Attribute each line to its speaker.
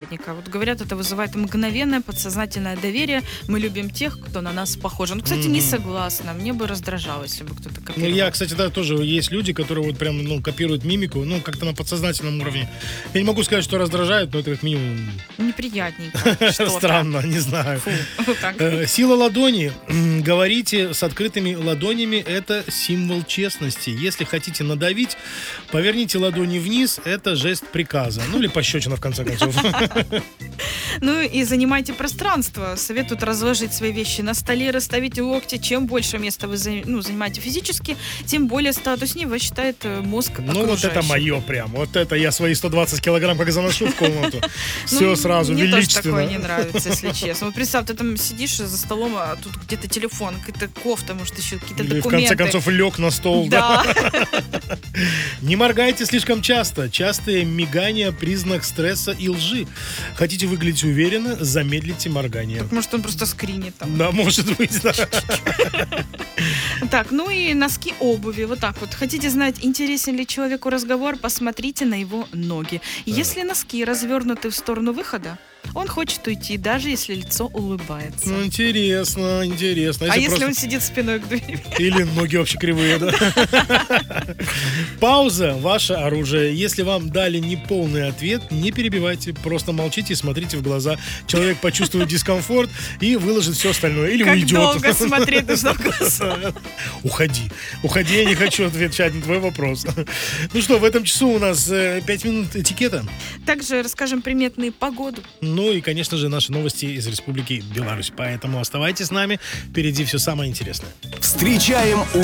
Speaker 1: собеседника. Вот говорят, это вызывает мгновенное подсознательное доверие. Мы любим тех, кто на нас похож. Ну, кстати, не согласна. Мне бы раздражало, если бы кто-то
Speaker 2: Ну,
Speaker 1: копировал.
Speaker 2: я, кстати, да, тоже есть люди, которые вот прям, копируют мимику, как-то на подсознательном уровне. Я не могу сказать, что раздражает, но это как минимум
Speaker 1: Неприятненько что-то.
Speaker 2: странно, не знаю.
Speaker 1: Фу, вот так.
Speaker 2: Сила ладони. Говорите с открытыми ладонями, это символ честности. Если хотите надавить, поверните ладони вниз, это жест приказа. Ну или пощечина, в конце концов.
Speaker 1: Ну и занимайте пространство. Советуют разложить свои вещи на столе, расставить локти. Чем больше места вы занимаете физически, тем более статуснее вас считает мозг
Speaker 2: Ну вот это
Speaker 1: окружающих.
Speaker 2: мое прям. Вот это я свои 120 килограмм как заношу в комнату. Все
Speaker 1: Ну,
Speaker 2: сразу,
Speaker 1: мне тоже такое
Speaker 2: величественно.
Speaker 1: не нравится, если честно. Вот представь, ты там сидишь за столом, а тут где-то телефон, какая-то кофта, может, еще какие-то
Speaker 2: Или в
Speaker 1: документы.
Speaker 2: конце концов лег на стол.
Speaker 1: Да.
Speaker 2: Не моргайте слишком часто. Частые мигания – признак стресса и лжи. Хотите выглядеть уверенно, замедлите моргание.
Speaker 1: Может, он просто скринит там.
Speaker 2: Да, может быть, да.
Speaker 1: Так, ну и носки обуви. Вот так вот. Хотите знать, интересен ли человеку разговор, посмотрите на его ноги. Если носки развернуты в сторону выхода, он хочет уйти, даже если лицо улыбается.
Speaker 2: Ну, интересно, интересно.
Speaker 1: А если
Speaker 2: просто-
Speaker 1: он сидит спиной к двери?
Speaker 2: Или ноги вообще кривые, да? Пауза – ваше оружие. Если вам дали неполный ответ, не перебивайте. Просто молчите и смотрите в глаза. Человек почувствует дискомфорт и выложит все остальное. Или
Speaker 1: Как
Speaker 2: уйдет.
Speaker 1: долго смотреть нужно в глаза?
Speaker 2: Уходи. Уходи, я не хочу отвечать на твой вопрос. Ну что, в этом часу у нас 5 минут этикета.
Speaker 1: Также расскажем приметные погоду.
Speaker 2: Ну и, конечно же, наши новости из Республики Беларусь. Поэтому оставайтесь с нами. Впереди все самое интересное.
Speaker 3: Встречаем